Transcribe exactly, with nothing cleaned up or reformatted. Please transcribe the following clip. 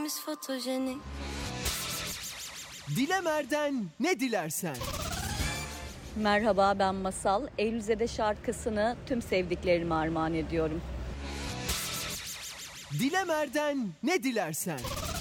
hepimiz fotojenik. Dilemer'den ne dilersen. Merhaba, ben Masal. Eylülzade şarkısını tüm sevdiklerime armağan ediyorum. Dilemer'den ne dilersen.